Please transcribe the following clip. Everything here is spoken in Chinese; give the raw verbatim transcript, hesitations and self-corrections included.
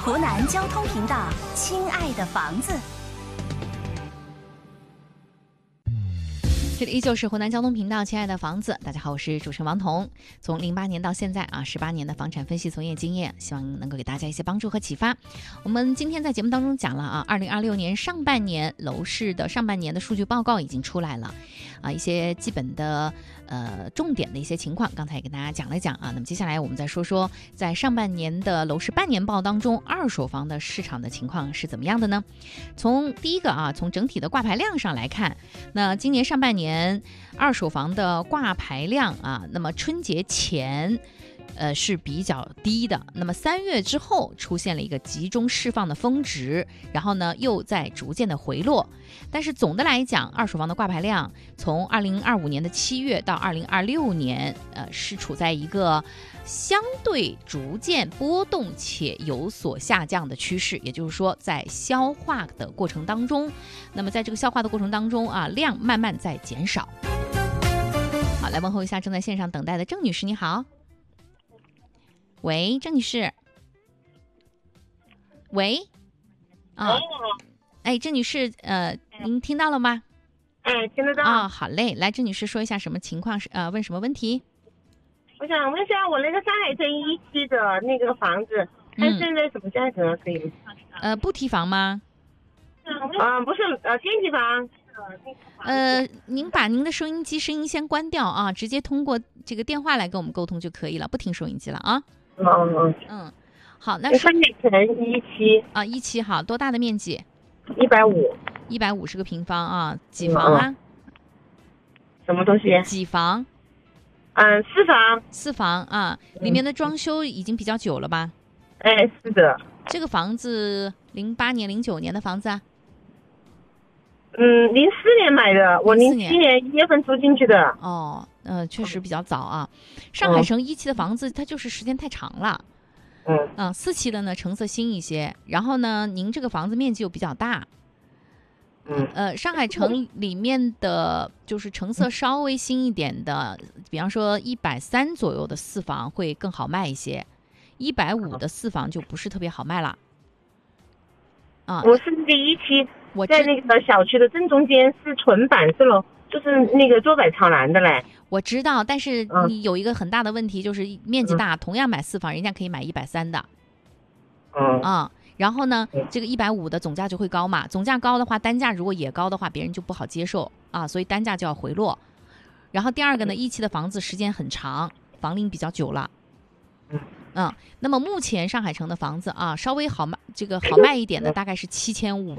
湖南交通频道，亲爱的房子。 这里依旧是湖南交通频道，亲爱的房子，大家好，我是主持人王彤。从零八年到现在啊，十八年的房产分析从业经验，希望能够给大家一些帮助和启发。我们今天在节目当中讲了啊，二零二六年上半年楼市的上半年的数据报告已经出来了啊，一些基本的呃重点的一些情况，刚才也跟大家讲了讲啊。那么接下来我们再说说，在上半年的楼市半年报当中，二手房的市场的情况是怎么样的呢？从第一个啊，从整体的挂牌量上来看，那今年上半年二手房的挂牌量啊，那么春节前呃是比较低的，那么三月之后出现了一个集中释放的峰值，然后呢又在逐渐的回落。但是总的来讲，二手房的挂牌量从二零二五年的七月到二零二六年呃是处在一个相对逐渐波动且有所下降的趋势，也就是说在消化的过程当中，那么在这个消化的过程当中啊，量慢慢在减少。好，来问候一下正在线上等待的郑女士，你好。喂，郑女士。喂。啊，哎，郑女士，呃，您听到了吗？ 哎，听得到。 啊、哦，好嘞，来，郑女士说一下什么情况，是呃，问什么问题？ 我想问一下，我那个上海城一期的那个房子，它现在什么价格可以？嗯、 呃，不提房吗？ 啊、呃，不是，呃，电梯房。 呃，您把您的收音机声音先关掉啊，直接通过这个电话来跟我们沟通就可以了，不听收音机了啊。 嗯嗯嗯，好，那上海城一期啊，一期好，多大的面积？ 一百五， 一百五十个平方啊，几房啊？ 嗯、什么东西？ 几房？ 嗯，四房。 四房啊，里面的装修已经比较久了吧？ 哎，是的。 这个房子零八年、零九年的房子啊？ 嗯，零四年买的，我零七年一月份租进去的。 哦，呃，确实比较早啊。上海城一期的房子，它就是时间太长了。 嗯。 啊，四期的呢，成色新一些。然后呢，您这个房子面积又比较大。 嗯。 呃，上海城里面的就是成色稍微新一点的，比方说一百三左右的四房会更好卖一些，一百五的四房就不是特别好卖了。啊， 我是那个一期。 我在那个小区的正中间是纯板式楼，就是那个桌摆朝南的嘞。 我知道，但是你有一个很大的问题，就是面积大，嗯、同样买四房，人家可以买一百三的。 嗯啊，然后呢，这个一百五的总价就会高嘛，总价高的话，单价如果也高的话，别人就不好接受啊，所以单价就要回落。然后第二个呢，一期的房子时间很长，房龄比较久了。嗯，那么目前上海城的房子啊，稍微好卖，这个好卖一点的大概是七千五